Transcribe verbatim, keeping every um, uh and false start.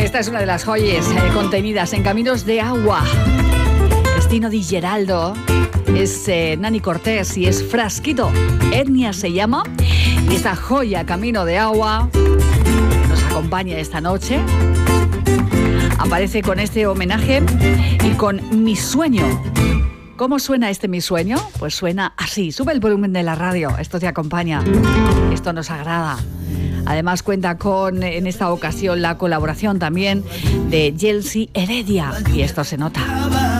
Esta es una de las joyas eh, contenidas en Caminos de Agua. Estino Di Geraldo, es eh, Nani Cortés y es Frasquito. Etnia se llama. Y esta joya Camino de Agua nos acompaña esta noche. Aparece con este homenaje y con Mi Sueño. ¿Cómo suena este Mi Sueño? Pues suena así. Sube el volumen de la radio. Esto te acompaña. Esto nos agrada. Además cuenta con, en esta ocasión, la colaboración también de Yelsi Heredia. Y esto se nota.